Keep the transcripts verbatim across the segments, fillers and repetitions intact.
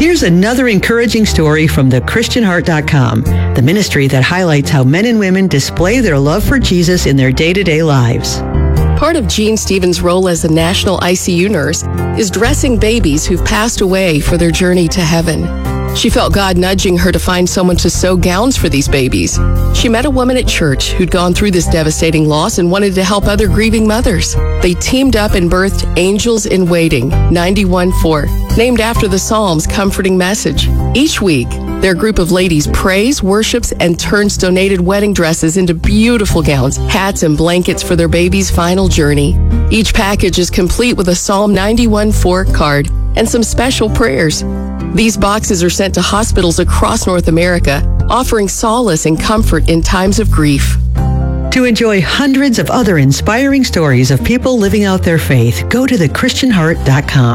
Here's another encouraging story from the Christian Heart dot com, the ministry that highlights how men and women display their love for Jesus in their day-to-day lives. Part of Jean Stevens' role as a national I C U nurse is dressing babies who've passed away for their journey to heaven. She felt God nudging her to find someone to sew gowns for these babies. She met a woman at church who'd gone through this devastating loss and wanted to help other grieving mothers. They teamed up and birthed Angels in Waiting, ninety-one four, named after the Psalm's comforting message. Each week, their group of ladies prays, worships, and turns donated wedding dresses into beautiful gowns, hats, and blankets for their baby's final journey. Each package is complete with a Psalm ninety-one four card and some special prayers. These boxes are sent to hospitals across North America, offering solace and comfort in times of grief. To enjoy hundreds of other inspiring stories of people living out their faith, go to the Christian Heart dot com.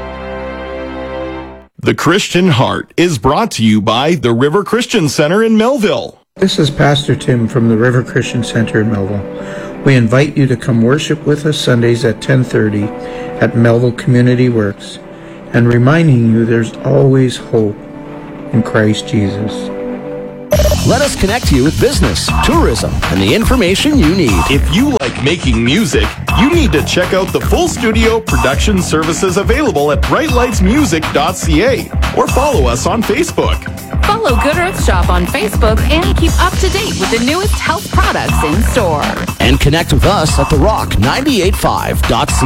The Christian Heart is brought to you by the River Christian Center in Melville. This is Pastor Tim from the River Christian Center in Melville. We invite you to come worship with us Sundays at ten thirty at Melville Community Works, and reminding you there's always hope in Christ Jesus. Let us connect you with business, tourism, and the information you need. If you like making music, you need to check out the full studio production services available at bright lights music dot c a or follow us on Facebook. Follow Good Earth Shop on Facebook and keep up to date with the newest health products in store. And connect with us at the rock nine eight five dot c a.